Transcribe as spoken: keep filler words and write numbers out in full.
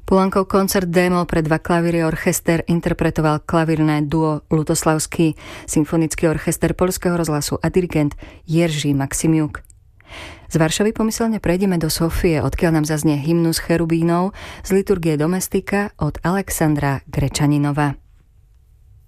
Pulankov koncert D-moll pre dva klavíry orchester interpretoval klavírne duo Lutoslavský symfonický orchester Poľského rozhlasu a dirigent Jerzy Maksimiuk. Z Varšavy pomyselne prejdeme do Sofie, odkiaľ nám zaznie hymnus cherubínov z liturgie Domestika od Alexandra Grečaninova.